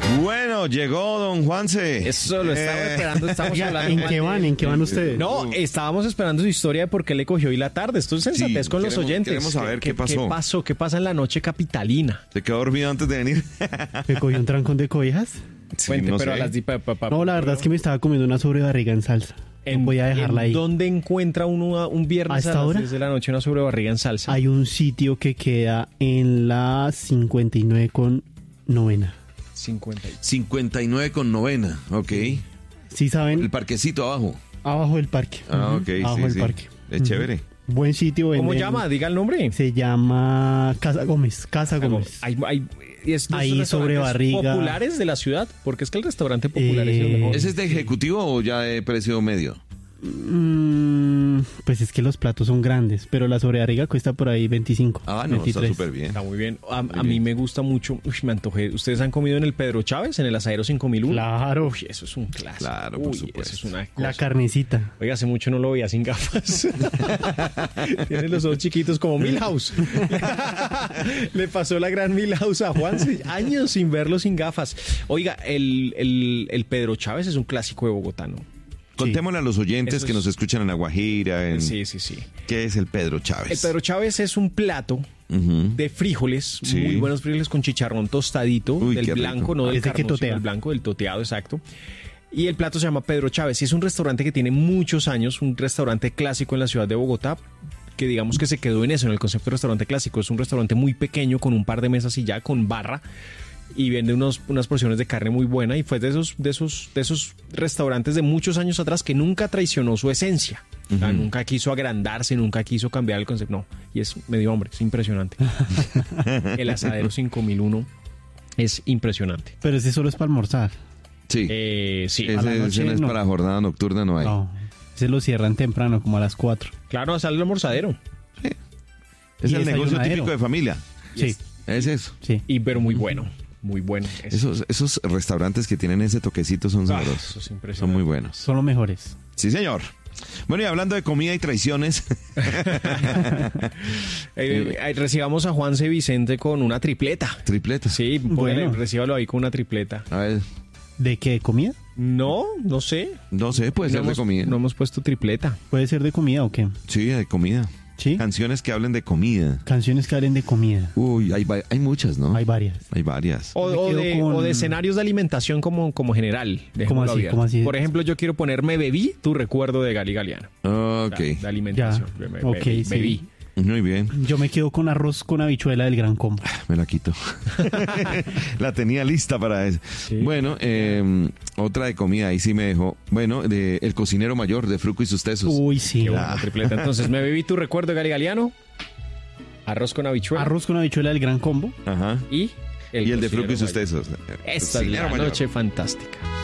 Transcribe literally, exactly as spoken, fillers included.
Bueno, llegó don Juanse. Eso lo estaba Eh. esperando, estamos hablando. ¿En qué van? ¿En qué van ustedes? No, estábamos esperando su historia de por qué le cogió hoy la tarde. Esto es sensatez Sí, con los queremos- oyentes. queremos saber qué pasó. ¿Qué pasó? ¿Qué pasa en la noche capitalina? ¿Se quedó dormido antes de venir? ¿Me cogió un trancón de cobijas? Sí, Cuente, no pero sé. a las di- pa- pa- pa- No, la verdad es que me estaba comiendo una sobrebarriga en salsa. No voy a dejarla ¿en ahí. ¿Dónde encuentra uno a- un viernes ¿A a, esta las hora? diez de la noche una sobrebarriga en salsa? Hay un sitio que queda en la cincuenta y nueve con novena. cincuenta. cincuenta y nueve con novena, ok. ¿Sí saben? El parquecito abajo. Abajo del parque. Ah, Ujú, ok, Abajo sí, del sí. parque. Es Ujú. chévere. Buen sitio. ¿Cómo venden- llama? Diga el nombre. Se llama Casa Gómez. Casa Gómez. Hay, hay, y estos Ahí restaurantes sobre barriga. populares de la ciudad, porque es que el restaurante popular es el Eh, mejor. ¿Ese es de ejecutivo o ya de precio medio? Mm, pues es que los platos son grandes, pero la sobrebarriga cuesta por ahí veinticinco. Ah, no, está veintitrés. súper bien. Está muy bien. A, Muy a mí bien. me gusta mucho. Uy, me antojé. ¿Ustedes han comido en el Pedro Chávez, en el Asadero cinco mil uno? Claro. Uy, eso es un clásico. Claro, por Uy, supuesto. eso es una cosa. La carnecita. Oiga, hace mucho no lo veía sin gafas. Tiene los ojos chiquitos como Milhouse. Le pasó la gran Milhouse a Juan. Años sin verlo sin gafas. Oiga, el, el, el Pedro Chávez es un clásico de Bogotá, ¿no? Contémosle a los oyentes Eso que es- nos escuchan en La Guajira. En... Sí, sí, sí. ¿Qué es el Pedro Chávez? El Pedro Chávez es un plato Ujú. de frijoles, Sí. muy buenos frijoles con chicharrón tostadito, Uy, del qué rico. blanco, no del Ese que carnoso, sino totea. del blanco, del toteado, exacto. Y el plato se llama Pedro Chávez y es un restaurante que tiene muchos años, un restaurante clásico en la ciudad de Bogotá, que digamos que se quedó en eso, en el concepto de restaurante clásico. Es un restaurante muy pequeño con un par de mesas y ya, con barra, y vende unos, unas porciones de carne muy buena, y fue de esos, de esos, de esos restaurantes de muchos años atrás que nunca traicionó su esencia. O sea, Ujú. nunca quiso agrandarse, nunca quiso cambiar el concepto. No, y es medio hombre, es impresionante. El Asadero cinco mil uno es impresionante. Pero ese solo es para almorzar. Sí. Eh, sí, ese, a la ese noche no es no. para jornada nocturna, no hay. No. Ese lo cierran temprano, como a las cuatro. claro, sale el almorzadero. Es y el negocio desayunadero. típico de familia. Sí, Es eso. sí. Y pero muy bueno, muy bueno. Es- Esos, esos restaurantes que tienen ese toquecito son Ah, sabrosos. eso es impresionante. Son muy buenos. Son los mejores. Sí, señor. Bueno, y hablando de comida y traiciones, Eh, eh, recibamos a Juanse Vicente con una tripleta. tripleta. Sí, póngale, Bueno. recíbalo ahí con una tripleta. A ver, ¿De qué? ¿Comida? No, no sé. no sé, puede no ser hemos, de comida. No hemos puesto tripleta. ¿Puede ser de comida o qué? Sí, de comida. Sí. Canciones que hablen de comida. Canciones que hablen de comida. Uy, hay, va- hay muchas, ¿no? Hay varias. Hay varias. O, Me o quedo de, con- o de escenarios de alimentación como, como general. dejémoslo ¿Cómo así? abierto. ¿Cómo así? Por ejemplo, yo quiero poner Me bebí tu recuerdo de Gali Galeano. Ok, De, de alimentación. Ya. Me- me- Ok, bebí, sí. bebí. muy bien. Yo me quedo con arroz con habichuela del Gran Combo. Me la quito. La tenía lista para eso. Sí. Bueno, eh, otra de comida, ahí sí me dejó. Bueno, de El cocinero mayor de Fruco y sus tesos. Uy, sí. Qué buena tripleta. Entonces, Me bebí tu recuerdo de Gali Galeano. Arroz con habichuela. Arroz con habichuela del Gran Combo. Ajá. Y Y el de cocinero Fruco y sus mayor. tesos. Esta es Cocinero la mayor. noche fantástica.